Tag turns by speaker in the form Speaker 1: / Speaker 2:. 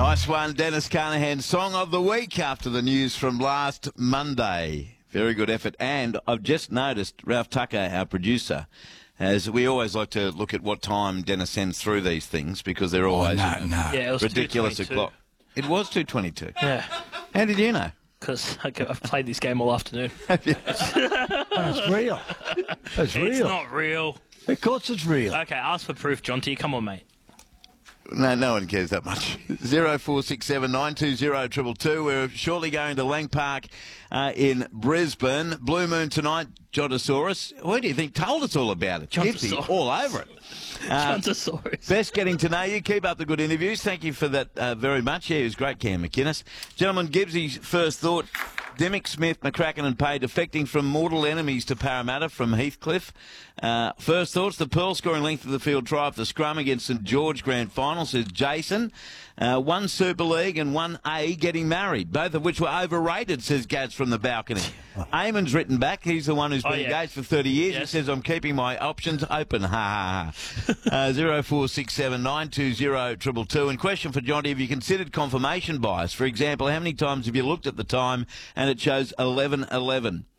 Speaker 1: Nice one, Dennis Carnahan. Song of the week after the news from last Monday. Very good effort. And I've just noticed Ralph Tucker, our producer, as we always like to look at what time Dennis sends through these things because they're always
Speaker 2: Yeah, it was
Speaker 1: ridiculous
Speaker 2: 2:22.
Speaker 1: o'clock. It was 2:22.
Speaker 2: Yeah,
Speaker 1: How did you know?
Speaker 2: because I've played this game all afternoon.
Speaker 3: That's real. That's real.
Speaker 2: It's not real.
Speaker 3: Of course it's real.
Speaker 2: Okay, ask for proof, Jonty. Come on, mate.
Speaker 1: No one cares that much. 0467 920 222. We're shortly going to Lang Park in Brisbane. Blue Moon tonight, Jontosaurus. What do you think told us all about it? Gibbsy,
Speaker 2: Jontosaurus.
Speaker 1: all over it.
Speaker 2: Jontosaurus.
Speaker 1: Best getting to know you. Keep up the good interviews. Thank you for that very much. Yeah, it was great, Cam McInnes. Gentlemen, Gibbsy's first thought. Demick, Smith, McCracken and Pay defecting from mortal enemies to Parramatta from Heathcliff. First thoughts, the Pearl scoring length of the field try of the scrum against St George Grand Final, says Jason. One Super League and one A getting married, both of which were overrated, says Gaz from the balcony. Eamon's written back. He's the one who's been engaged for 30 years.
Speaker 2: Yes.
Speaker 1: He says, I'm keeping my options open. Ha ha ha. 0467 920 222. And question for Jonty, have you considered confirmation bias? For example, how many times have you looked at the time and it shows 11:11?